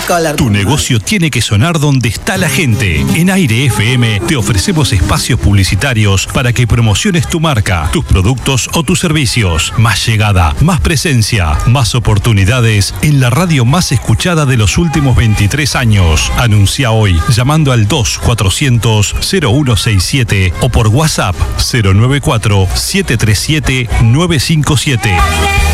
color. Tu negocio tiene que sonar donde está la gente. En Aire FM te ofrecemos espacios publicitarios para que promociones tu marca, tus productos o tus servicios. Más llegada, más presencia, más oportunidades en la radio más escuchada de los últimos 23 años. Anuncia hoy llamando al 2400-0167 o por WhatsApp 094-737-957.